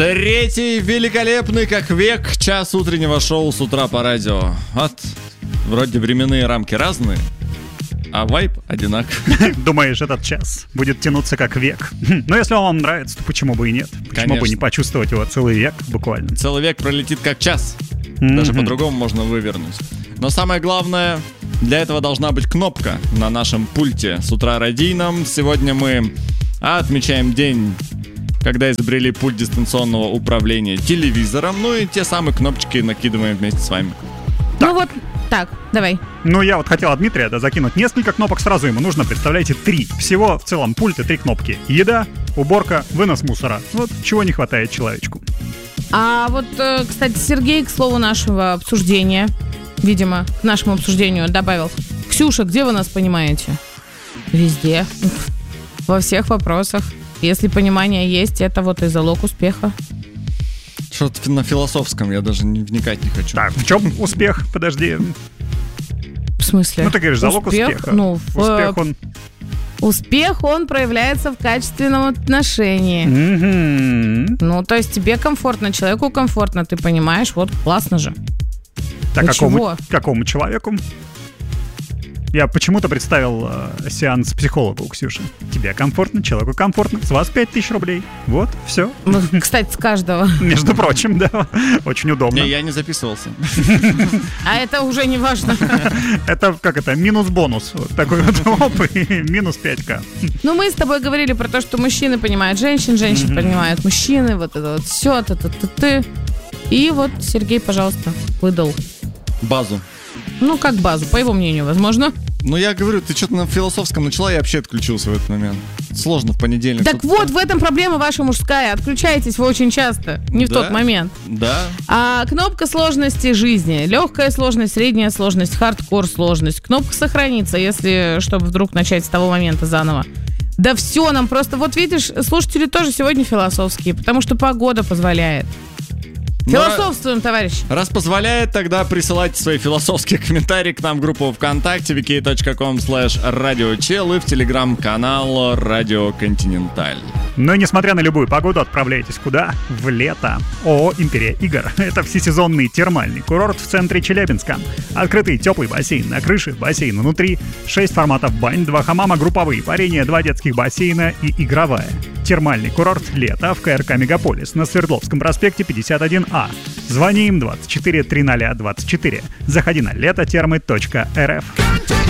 Третий великолепный, как век, час утреннего шоу с утра по радио. Вот, вроде временные рамки разные, а вайб одинаковый. Думаешь, этот час будет тянуться как век? Но если он вам нравится, то почему бы и нет? Почему бы не почувствовать его целый век буквально? Целый век пролетит как час. Даже по-другому можно вывернуть. Но самое главное, для этого должна быть кнопка на нашем пульте с утра радийном. Сегодня мы отмечаем день, когда изобрели пульт дистанционного управления телевизором. Ну и те самые кнопочки накидываем вместе с вами. Ну вот так, давай. Ну я вот хотел от Дмитрия закинуть несколько кнопок сразу. Ему нужно, представляете, 3. Всего в целом пульта 3 кнопки. Еда, уборка, вынос мусора. Вот чего не хватает человечку. А вот, кстати, Сергей, к слову нашего обсуждения, видимо, к нашему обсуждению добавил: Ксюша, где вы нас понимаете? Везде. Во всех вопросах. Если понимание есть, это вот и залог успеха. Что-то на философском, я даже не вникать не хочу. Так, в чем успех? Подожди. В смысле? Ну ты говоришь, залог успеха. Ну, Успех он проявляется в качественном отношении. Ну, то есть тебе комфортно, человеку комфортно, ты понимаешь, вот классно же. Так, какому человеку? Я почему-то представил сеанс психолога у Ксюши. Тебе комфортно, человеку комфортно. С вас 5000 рублей. Вот, все. Кстати, с каждого. Между прочим, да. Очень удобно. Не, я не записывался. А это уже не важно. Это, как это, минус-бонус. Вот такой вот оп, и минус 5К. Ну, мы с тобой говорили про то, что мужчины понимают женщин, женщины понимают мужчины, вот это вот все, ты. И вот Сергей, пожалуйста, выдал базу. Ну, как базу, по его мнению, возможно. Ну, я говорю, ты что-то на философском начала, я вообще отключился в этот момент. Сложно в понедельник. Так вот, в этом проблема ваша мужская. Отключаетесь вы очень часто, не в тот момент. Да. А кнопка сложности жизни. Легкая сложность, средняя сложность, хардкор сложность. Кнопка сохранится, если, чтобы вдруг начать с того момента заново. Да все, нам просто, вот видишь, слушатели тоже сегодня философские, потому что погода позволяет. Философствуем, товарищ. Раз позволяет, тогда присылайте свои философские комментарии к нам в группу ВКонтакте vk.com/radiocell и в телеграм-канал Радио Континенталь. Ну и несмотря на любую погоду, отправляйтесь куда? В лето. ООО «Империя Игр». Это всесезонный термальный курорт в центре Челябинска. Открытый теплый бассейн на крыше, бассейн внутри, 6 форматов бань, 2 хамама, групповые парения, 2 детских бассейна и игровая. Термальный курорт «Лето» в КРК «Мегаполис» на Свердловском проспекте 51А. Звони им 24 300 24. Заходи на летотермы.рф.